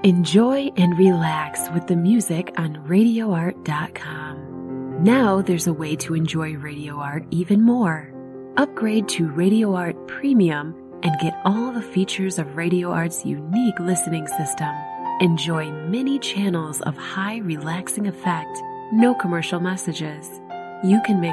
Enjoy and relax with the music on RadioArt.com. Now there's a way to enjoy Radio Art even more. Upgrade to Radio Art Premium and get all the features of Radio Art's unique listening system. Enjoy many channels of high relaxing effect, no commercial messages. You can make